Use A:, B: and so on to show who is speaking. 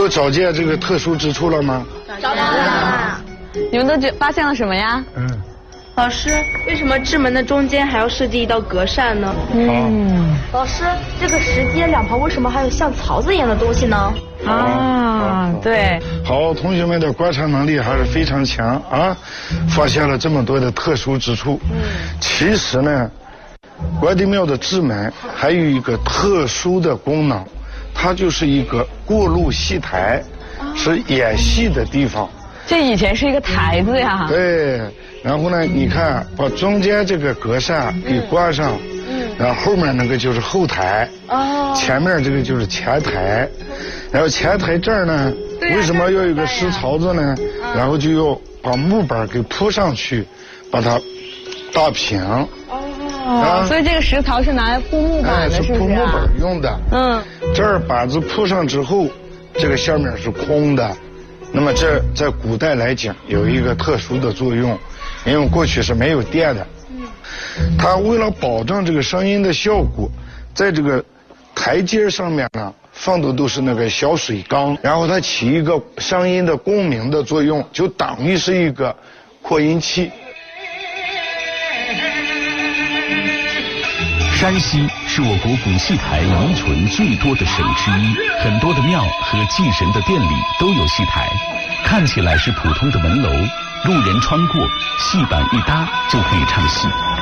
A: 都找见这个特殊之处了吗？
B: 找到了。
C: 你们都发现了什么呀？
B: 老师，为什么智门的中间还要设计一道隔扇呢？
D: 老师，这个石阶两旁为什么还有像槽子一样的东西呢？
C: 对。
A: 好，同学们的观察能力还是非常强啊，发现了这么多的特殊之处。其实呢，关帝庙的智门还有一个特殊的功能，它就是一个过路戏台，是演戏的地方。
C: 这以前是一个台子呀。
A: 对，然后呢，你看把中间这个隔扇给关上，然后后面那个就是后台，前面这个就是前台，然后前台这儿呢，为什么要有个石槽子呢？然后就要把木板给铺上去，把它打平。
C: 所以这个石槽是拿来铺木板的，是不是？
A: 是铺木板用的。这儿板子铺上之后，这个下面是空的。那么这在古代来讲有一个特殊的作用，因为过去是没有电的。它为了保证这个声音的效果，在这个台阶上面呢放的都是那个小水缸，然后它起一个声音的共鸣的作用，就等于是一个扩音器。
E: 山西是我国古戏台遗存最多的省之一，很多的庙和祭神的殿里都有戏台，看起来是普通的门楼，路人穿过，戏板一搭就可以唱戏。